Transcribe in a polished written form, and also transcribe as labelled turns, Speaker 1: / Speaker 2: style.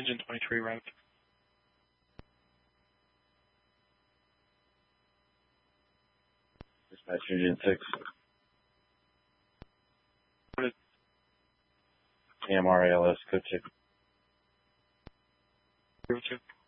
Speaker 1: Engine 23 route.
Speaker 2: Dispatch Engine 6. AMRALS, code 2.
Speaker 1: 02.